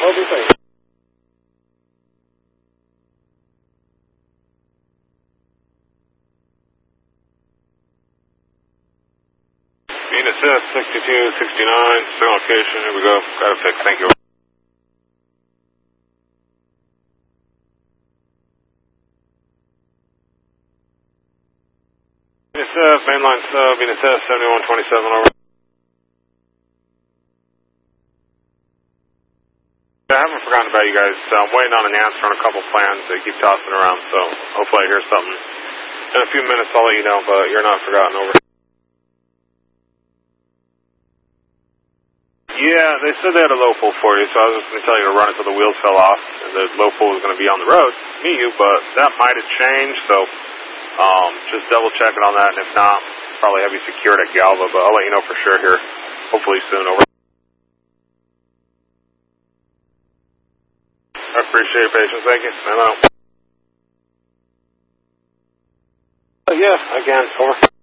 What do you think? Unit 6269, signal location, here we go. Got it fixed, thank you. Unit F, mainline sub, Unit F, 7127, over. I haven't forgotten about you guys. I'm waiting on an answer on a couple plans. They keep tossing around, so hopefully I hear something. In a few minutes I'll let you know, but you're not forgotten, over. Yeah, they said they had a low pull for you, so I was just going to tell you to run it till the wheels fell off, and the low pull was going to be on the road to meet you, but that might have changed, so just double checking on that, and if not, probably have you secured at Galva, but I'll let you know for sure here, hopefully soon, over. I appreciate your patience, thank you. I know. Yeah, again, over.